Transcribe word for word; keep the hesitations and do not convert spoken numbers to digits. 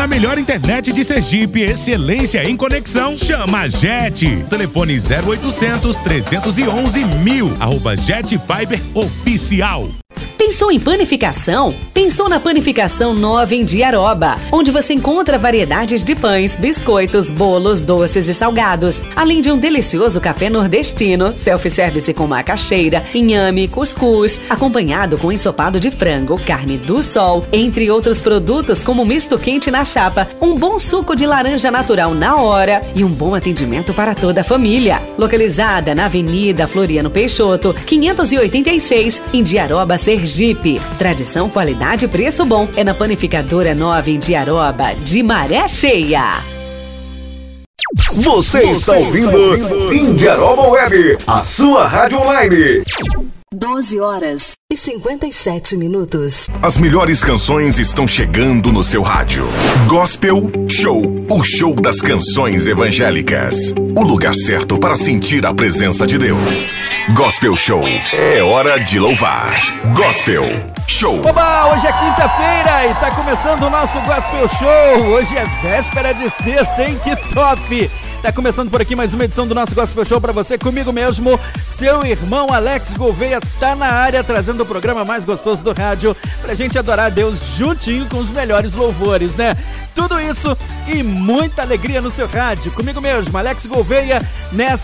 A melhor internet de Sergipe, excelência em conexão, chama a Jet. Telefone zero oitocentos, trezentos e onze, mil, arroba Jet Fiber Oficial. Pensou em panificação? Pensou na Panificação Nova em Diaroba, onde você encontra variedades de pães, biscoitos, bolos, doces e salgados, além de um delicioso café nordestino, self-service com macaxeira, inhame, cuscuz, acompanhado com ensopado de frango, carne do sol, entre outros produtos como misto quente na chapa, um bom suco de laranja natural na hora e um bom atendimento para toda a família. Localizada na Avenida Floriano Peixoto, quinhentos e oitenta e seis, em Diaroba, Sergipe. Tradição, qualidade e preço bom é na Panificadora Nova em Diaroba, de Maré Cheia. Você está ouvindo Indiaroba Web, a sua rádio online. doze horas e cinquenta e sete minutos. As melhores canções estão chegando no seu rádio. Gospel Show, o show das canções evangélicas. O lugar certo para sentir a presença de Deus. Gospel Show, é hora de louvar. Gospel Show. Oba, hoje é quinta-feira e tá começando o nosso Gospel Show. Hoje é véspera de sexta, hein? Que top! Tá começando por aqui mais uma edição do nosso Gospel Show pra você, comigo mesmo, seu irmão Alex Gouveia tá na área, trazendo o programa mais gostoso do rádio pra gente adorar a Deus juntinho com os melhores louvores, né? Tudo isso e muita alegria no seu rádio, comigo mesmo, Alex Gouveia, nessa